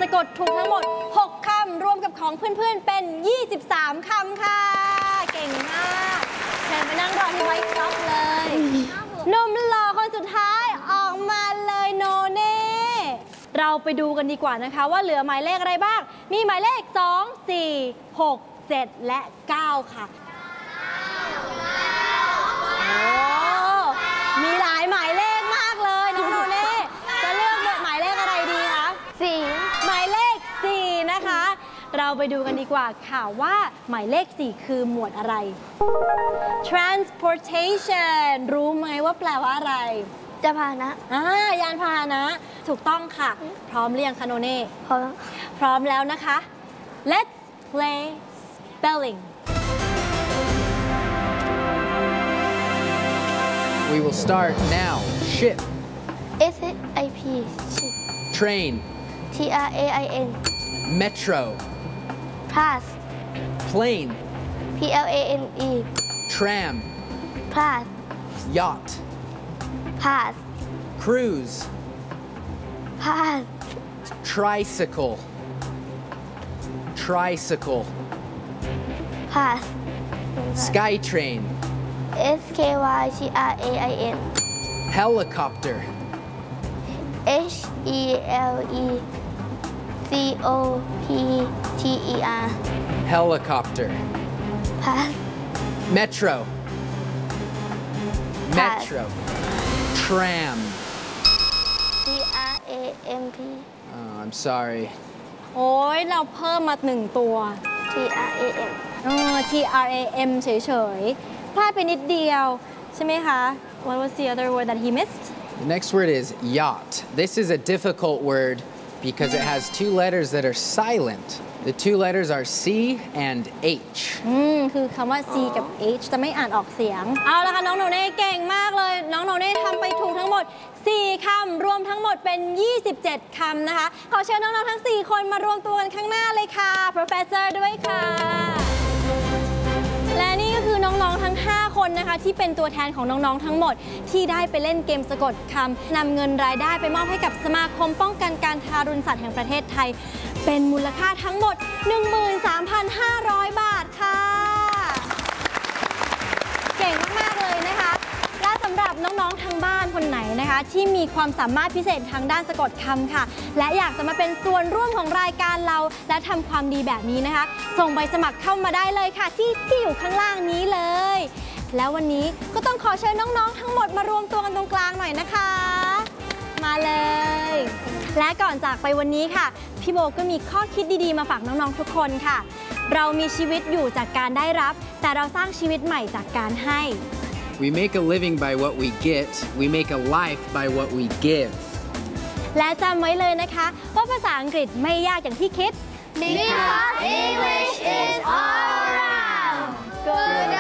กดถูกทั้งหมด6คำรวมกับของเพื่อนๆเป็น23คำค่ะเก่งมากเชิญไปนั่งรอที่ไว้ท็อปเลยหนุ่มหล่อคนสุดท้ายออกมาเลยโนเน่เราไปดูกันดีกว่านะคะว่าเหลือหมายเลขอะไรบ้างมีหมายเลข2 4 6 7และ9ค่ะมีหลายหมายเลขมากเลยน้องโนเน่จะเลือกหมายเลขอะไรดีคะ4หมายเลข4นะคะเราไปดูกันดีกว่าค่ะว่าหมายเลข4คือหมวดอะไร transportation รู้ไหมว่าแปลว่าอะไรยานพาหนะยานพาหนะถูกต้องค่ะพร้อมหรือยังคะโนเน่พร้อมแล้วนะคะ let's play spelling We will start now. Ship. SIP ship Train. TRAIN Metro. Pass Plane. PLANE Tram. Pass Yacht. Pass Cruise. Pass Tricycle. Tricycle. Pass Skytrain. SKYTRAIN Helicopter. HELICOPTER Helicopter. Pass Metro. Metro. Tram. TRAMP Oh, I'm sorry. โอ้ยเราเพิ่มมา1ตัว TRAM TRAM เฉยๆพลาดไปนิดเดียวใช่ไหมคะ What was the other word that he missed? The next word is yacht. This is a difficult word because it has two letters that are silent. The two letters are C and H. คือคำว่า C กับ H จะไม่อ่านออกเสียงเอาละค่ะน้องโนเน่เก่งมากเลยน้องโนเน่ทำไปถูกทั้งหมด4คำรวมทั้งหมดเป็น27คำนะคะขอเชิญน้องๆทั้ง4คนมารวมตัวกันข้างหน้าเลยค่ะ Professor ด้วยค่ะและนี่ก็คือน้องๆทั้ง5คนนะคะที่เป็นตัวแทนของน้องๆทั้งหมดที่ได้ไปเล่นเกมสะกดคำนำเงินรายได้ไปมอบให้กับสมาคมป้องกันการทารุณสัตว์แห่งประเทศไทยเป็นมูลค่าทั้งหมด 13,500 บาทค่ะเก่งมากๆเลยนะคะและสำหรับน้องๆทางบ้านคนไหนนะคะที่มีความสามารถพิเศษทางด้านสะกดคำค่ะและอยากจะมาเป็นส่วนร่วมของรายการเราและทำความดีแบบนี้นะคะส่งใบสมัครเข้ามาได้เลยค่ะที่อยู่ข้างล่างนี้เลยแล้ววันนี้ก็ต้องขอเชิญน้องๆทั้งหมดมารวมตัวกันตรงกลางหน่อยนะคะมาเลยและก่อนจากไปวันนี้ค่ะพี่โบก็มีข้อคิดดีๆมาฝากน้องๆทุกคนค่ะเรามีชีวิตอยู่จากการได้รับแต่เราสร้างชีวิตใหม่จากการให้ We make a living by what we get. We make a life by what we give. และจำไว้เลยนะคะว่าภาษาอังกฤษไม่ยากอย่างที่คิด Because English is all around Good